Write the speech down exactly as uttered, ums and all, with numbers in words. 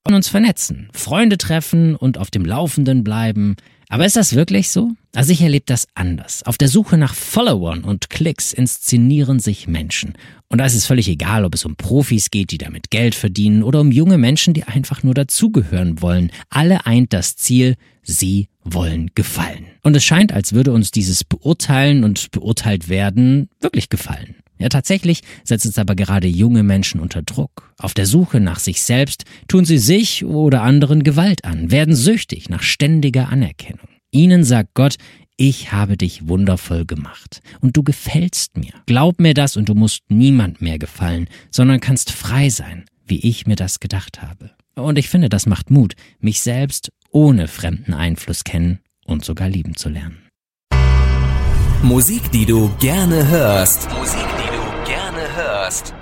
und uns vernetzen, Freunde treffen und auf dem Laufenden bleiben. Aber ist das wirklich so? Also ich erlebe das anders. Auf der Suche nach Followern und Klicks inszenieren sich Menschen. Und da ist es völlig egal, ob es um Profis geht, die damit Geld verdienen, oder um junge Menschen, die einfach nur dazugehören wollen. Alle eint das Ziel, sie wollen gefallen. Und es scheint, als würde uns dieses Beurteilen und beurteilt werden wirklich gefallen. Ja, tatsächlich setzt es aber gerade junge Menschen unter Druck. Auf der Suche nach sich selbst tun sie sich oder anderen Gewalt an, werden süchtig nach ständiger Anerkennung. Ihnen sagt Gott, ich habe dich wundervoll gemacht und du gefällst mir. Glaub mir das und du musst niemand mehr gefallen, sondern kannst frei sein, wie ich mir das gedacht habe. Und ich finde, das macht Mut, mich selbst ohne fremden Einfluss kennen und sogar lieben zu lernen. Musik, die du gerne hörst. Musik, die du gerne hörst.